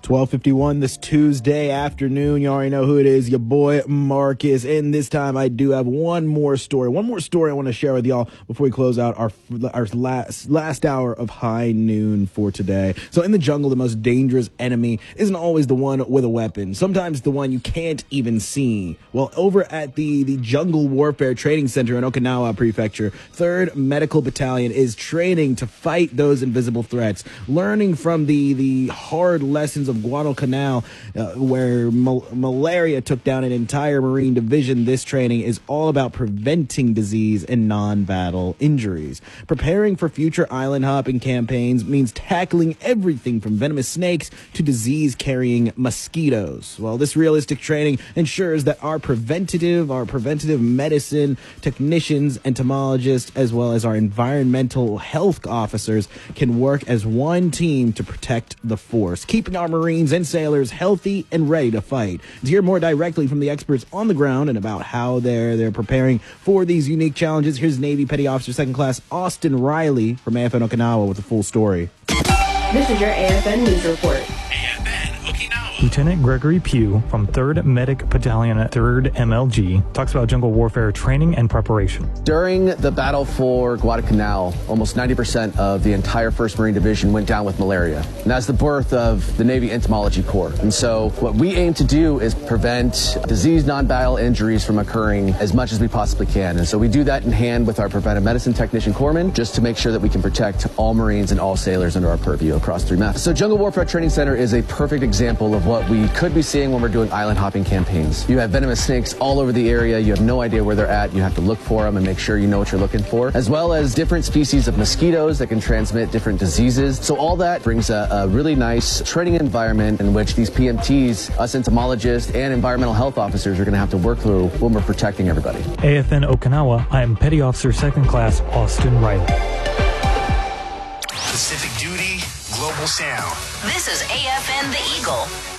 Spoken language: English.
12:51 this Tuesday afternoon. You already know who it is, your boy Marcus. And this time I do have one more story I want to share with y'all before we close out our last hour of High Noon for today. So in the jungle, the most dangerous enemy isn't always the one with a weapon. Sometimes the one you can't even see. Well, over at the Jungle Warfare Training Center in Okinawa Prefecture, 3rd Medical Battalion is training to fight those invisible threats, learning from the hard lessons of Guadalcanal, where malaria took down an entire Marine division. This training is all about preventing disease and non-battle injuries. Preparing for future island hopping campaigns means tackling everything from venomous snakes to disease-carrying mosquitoes. Well, this realistic training ensures that our preventative medicine technicians, entomologists, as well as our environmental health officers can work as one team to protect the force, keeping our Marines and sailors healthy and ready to fight. To hear more directly from the experts on the ground and about how they're preparing for these unique challenges, here's Navy Petty Officer 2nd Class Austin Riley from AFN Okinawa with the full story. This is your AFN News Report. Lieutenant Gregory Pugh from 3rd Medic Battalion at 3rd MLG talks about jungle warfare training and preparation. During the battle for Guadalcanal, almost 90% of the entire 1st Marine Division went down with malaria. And that's the birth of the Navy Entomology Corps. And so what we aim to do is prevent disease, non-battle injuries from occurring as much as we possibly can. And so we do that in hand with our preventive medicine technician corpsmen, just to make sure that we can protect all Marines and all sailors under our purview across 3 MEFs. So Jungle Warfare Training Center is a perfect example of what we could be seeing when we're doing island hopping campaigns. You have venomous snakes all over the area. You have no idea where they're at. You have to look for them and make sure you know what you're looking for, as well as different species of mosquitoes that can transmit different diseases. So all that brings a really nice training environment in which these PMTs, us entomologists, and environmental health officers are going to have to work through when we're protecting everybody. AFN Okinawa, I am Petty Officer 2nd Class Austin Riley. Pacific Duty, Global Sound. This is AFN The Eagle.